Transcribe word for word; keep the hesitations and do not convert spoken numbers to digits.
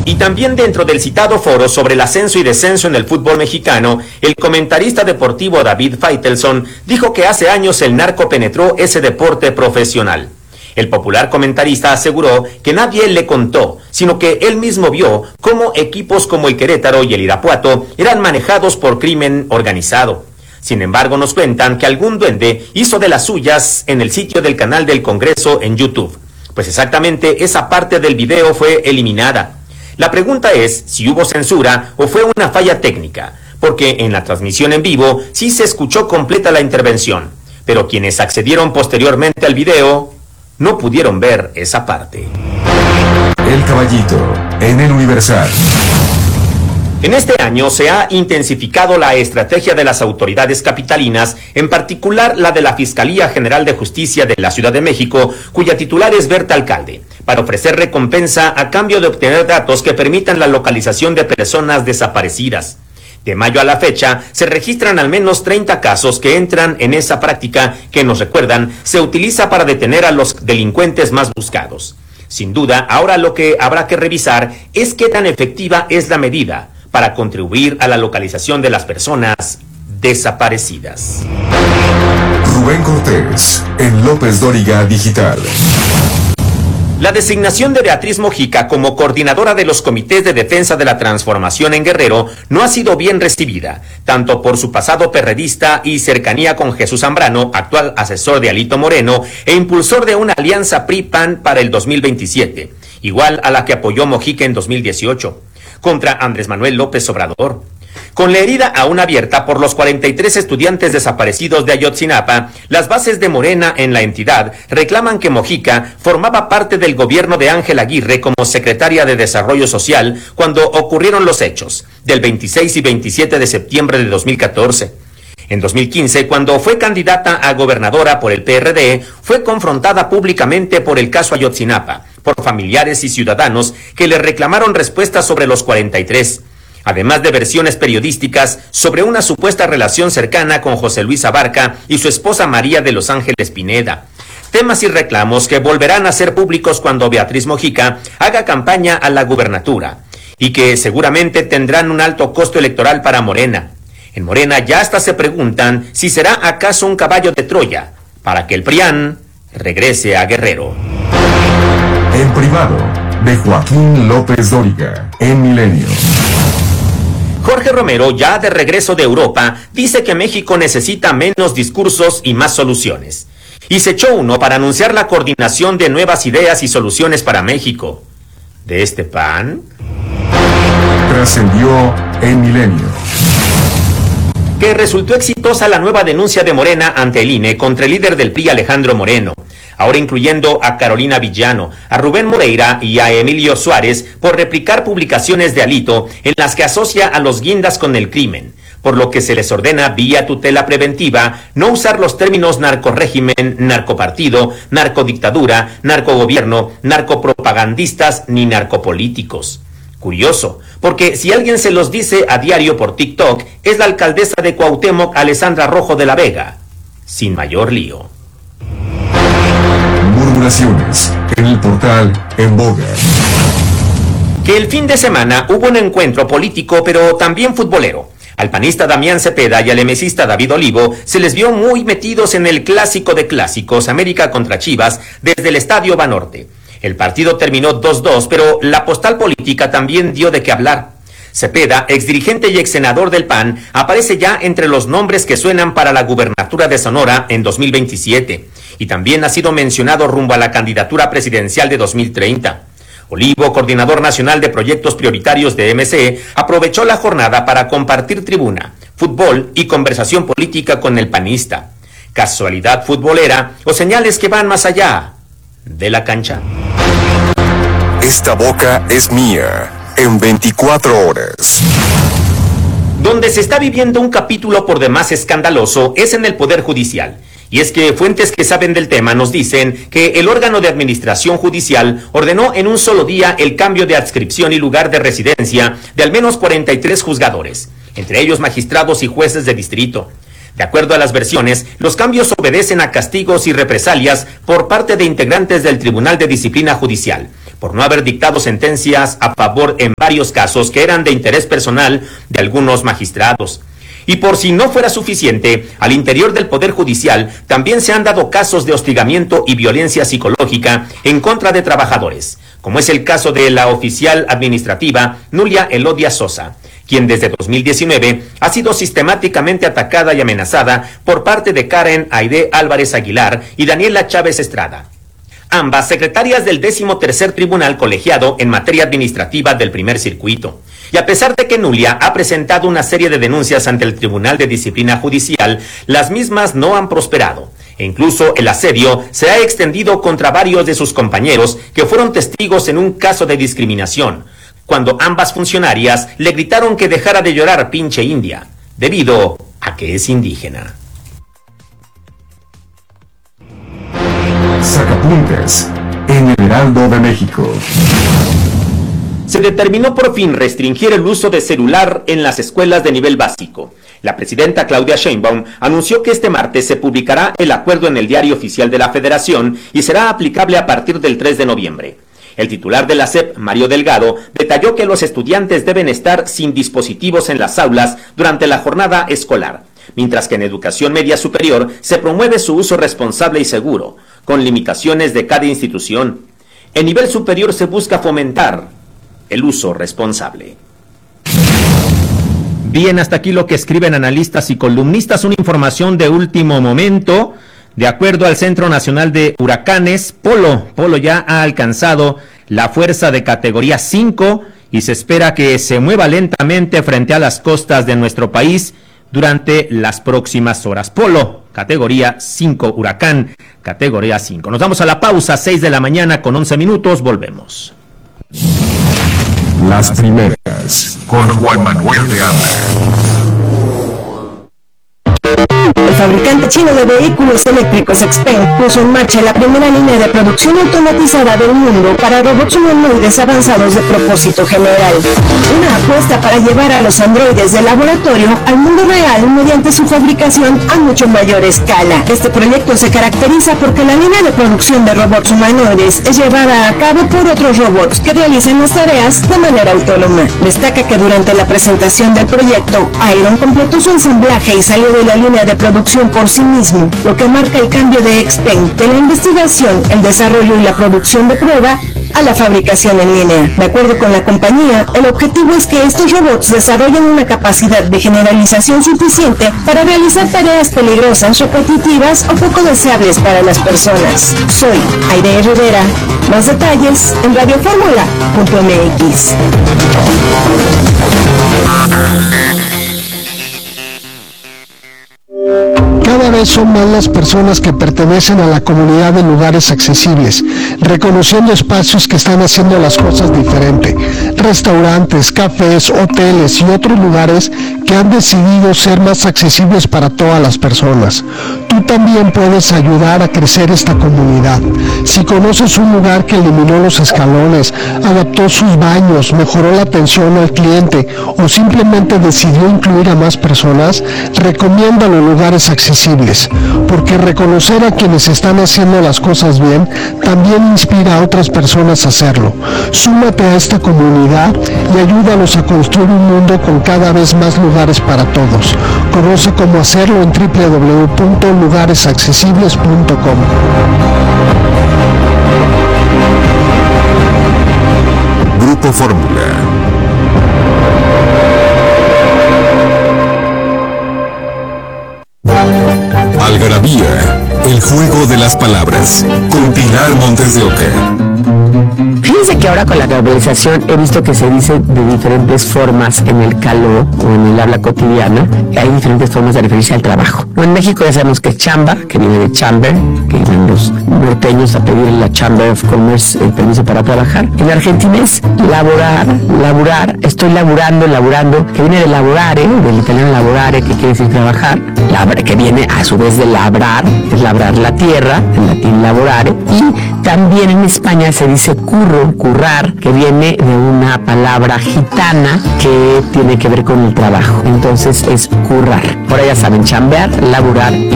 Y también dentro del citado foro sobre el ascenso y descenso en el fútbol mexicano, el comentarista deportivo David Faitelson dijo que hace años el narco penetró ese deporte profesional. El popular comentarista aseguró que nadie le contó, sino que él mismo vio cómo equipos como el Querétaro y el Irapuato eran manejados por crimen organizado. Sin embargo, nos cuentan que algún duende hizo de las suyas en el sitio del canal del Congreso en YouTube. Pues exactamente esa parte del video fue eliminada. La pregunta es si hubo censura o fue una falla técnica, porque en la transmisión en vivo sí se escuchó completa la intervención, pero quienes accedieron posteriormente al video no pudieron ver esa parte. El Caballito, en el Universal. En este año se ha intensificado la estrategia de las autoridades capitalinas, en particular la de la Fiscalía General de Justicia de la Ciudad de México, cuya titular es Berta Alcalde, para ofrecer recompensa a cambio de obtener datos que permitan la localización de personas desaparecidas. De mayo a la fecha, se registran al menos treinta casos que entran en esa práctica que, nos recuerdan, se utiliza para detener a los delincuentes más buscados. Sin duda, ahora lo que habrá que revisar es qué tan efectiva es la medida para contribuir a la localización de las personas desaparecidas. Rubén Cortés, en López Dóriga Digital. La designación de Beatriz Mojica como coordinadora de los comités de defensa de la transformación en Guerrero no ha sido bien recibida, tanto por su pasado perredista y cercanía con Jesús Zambrano, actual asesor de Alito Moreno e impulsor de una alianza P R I P A N para el dos mil veintisiete, igual a la que apoyó Mojica en dos mil dieciocho, contra Andrés Manuel López Obrador. Con la herida aún abierta por los cuarenta y tres estudiantes desaparecidos de Ayotzinapa, las bases de Morena en la entidad reclaman que Mojica formaba parte del gobierno de Ángel Aguirre como secretaria de Desarrollo Social cuando ocurrieron los hechos, del veintiséis y veintisiete de septiembre de dos mil catorce. En dos mil quince, cuando fue candidata a gobernadora por el P R D, fue confrontada públicamente por el caso Ayotzinapa, por familiares y ciudadanos que le reclamaron respuestas sobre los cuarenta y tres. Además de versiones periodísticas sobre una supuesta relación cercana con José Luis Abarca y su esposa María de Los Ángeles Pineda. Temas y reclamos que volverán a ser públicos cuando Beatriz Mojica haga campaña a la gubernatura y que seguramente tendrán un alto costo electoral para Morena. En Morena ya hasta se preguntan si será acaso un caballo de Troya para que el P R I A N regrese a Guerrero. En privado, de Joaquín López Dóriga, en Milenio. Jorge Romero, ya de regreso de Europa, dice que México necesita menos discursos y más soluciones. Y se echó uno para anunciar la coordinación de nuevas ideas y soluciones para México. ¿De este pan? Trascendió en Milenio. Que resultó exitosa la nueva denuncia de Morena ante el I N E contra el líder del P R I, Alejandro Moreno, ahora incluyendo a Carolina Villano, a Rubén Moreira y a Emilio Suárez por replicar publicaciones de Alito en las que asocia a los guindas con el crimen, por lo que se les ordena vía tutela preventiva no usar los términos narcorrégimen, narcopartido, narcodictadura, narcogobierno, narcopropagandistas ni narcopolíticos. Curioso, porque si alguien se los dice a diario por TikTok, es la alcaldesa de Cuauhtémoc, Alessandra Rojo de la Vega, sin mayor lío. Murmuraciones en el portal En Boga. Que el fin de semana hubo un encuentro político, pero también futbolero. Al panista Damián Cepeda y al emesista David Olivo se les vio muy metidos en el clásico de clásicos, América contra Chivas, desde el Estadio Banorte. El partido terminó dos dos, pero la postal política también dio de qué hablar. Cepeda, exdirigente y exsenador del P A N, aparece ya entre los nombres que suenan para la gubernatura de Sonora en dos mil veintisiete, y también ha sido mencionado rumbo a la candidatura presidencial de dos mil treinta. Olivo, coordinador nacional de proyectos prioritarios de M C, aprovechó la jornada para compartir tribuna, fútbol y conversación política con el panista. ¿Casualidad futbolera o señales que van más allá de la cancha? Esta boca es mía, en veinticuatro horas. Donde se está viviendo un capítulo por demás escandaloso es en el Poder Judicial. Y es que fuentes que saben del tema nos dicen que el órgano de administración judicial ordenó en un solo día el cambio de adscripción y lugar de residencia de al menos cuarenta y tres juzgadores, entre ellos magistrados y jueces de distrito. De acuerdo a las versiones, los cambios obedecen a castigos y represalias por parte de integrantes del Tribunal de Disciplina Judicial, por no haber dictado sentencias a favor en varios casos que eran de interés personal de algunos magistrados. Y por si no fuera suficiente, al interior del Poder Judicial también se han dado casos de hostigamiento y violencia psicológica en contra de trabajadores, como es el caso de la oficial administrativa Nulia Elodia Sosa, quien desde dos mil diecinueve ha sido sistemáticamente atacada y amenazada por parte de Karen Aide Álvarez Aguilar y Daniela Chávez Estrada, ambas secretarias del décimo tercer Tribunal Colegiado en materia administrativa del primer circuito. Y a pesar de que Nulia ha presentado una serie de denuncias ante el Tribunal de Disciplina Judicial, las mismas no han prosperado. E incluso el asedio se ha extendido contra varios de sus compañeros que fueron testigos en un caso de discriminación, cuando ambas funcionarias le gritaron que dejara de llorar pinche india, debido a que es indígena. Sacapuntas en el Heraldo de México. Se determinó por fin restringir el uso de celular en las escuelas de nivel básico. La presidenta Claudia Sheinbaum anunció que este martes se publicará el acuerdo en el Diario Oficial de la Federación y será aplicable a partir del tres de noviembre. El titular de la S E P, Mario Delgado, detalló que los estudiantes deben estar sin dispositivos en las aulas durante la jornada escolar, mientras que en educación media superior se promueve su uso responsable y seguro, con limitaciones de cada institución. En nivel superior se busca fomentar el uso responsable. Bien, hasta aquí lo que escriben analistas y columnistas. Una información de último momento. De acuerdo al Centro Nacional de Huracanes, Polo, Polo ya ha alcanzado la fuerza de categoría cinco y se espera que se mueva lentamente frente a las costas de nuestro país durante las próximas horas. Polo, categoría cinco, huracán, categoría cinco. Nos vamos a la pausa, seis de la mañana con once minutos, volvemos. Las primeras, con Juan Manuel de Anda. El fabricante chino de vehículos eléctricos XPeng puso en marcha la primera línea de producción automatizada del mundo para robots humanoides avanzados de propósito general. Una apuesta para llevar a los androides del laboratorio al mundo real mediante su fabricación a mucho mayor escala. Este proyecto se caracteriza porque la línea de producción de robots humanoides es llevada a cabo por otros robots que realizan las tareas de manera autónoma. Destaca que durante la presentación del proyecto, Iron completó su ensamblaje y salió de la línea de producción por sí mismo, lo que marca el cambio de XPeng de la investigación, el desarrollo y la producción de prueba a la fabricación en línea. De acuerdo con la compañía, el objetivo es que estos robots desarrollen una capacidad de generalización suficiente para realizar tareas peligrosas, repetitivas o poco deseables para las personas. Soy Aide Rivera. Más detalles en radioformula punto m x. Cada vez son más las personas que pertenecen a la comunidad de lugares accesibles, reconociendo espacios que están haciendo las cosas diferente. Restaurantes, cafés, hoteles y otros lugares que han decidido ser más accesibles para todas las personas. Tú también puedes ayudar a crecer esta comunidad. Si conoces un lugar que eliminó los escalones, adaptó sus baños, mejoró la atención al cliente o simplemente decidió incluir a más personas, recomiéndalo en lugares accesibles, porque reconocer a quienes están haciendo las cosas bien también inspira a otras personas a hacerlo. Súmate a esta comunidad y ayúdanos a construir un mundo con cada vez más lugares para todos. Conoce cómo hacerlo en doble u doble u doble u punto lugares accesibles punto com. Grupo Fórmula. Algarabía, el juego de las palabras, con Pilar Montes de Oca. Fíjense que ahora con la globalización he visto que se dice de diferentes formas en el caló o en el habla cotidiana. Hay diferentes formas de referirse al trabajo. En México ya sabemos que es chamba, que viene de chamber, que vienen los norteños a pedir la Chamber of Commerce el permiso para trabajar. En Argentina es laborar, laburar, estoy laburando, laburando, que viene de laborare, del italiano laborare, que quiere decir trabajar, labra, que viene a su vez de labrar, es labrar la tierra, en latín laborare, y también en España se dice curro, currar, que viene de una palabra gitana que tiene que ver con el trabajo. Entonces es currar. Por allá saben, chambear, laburar y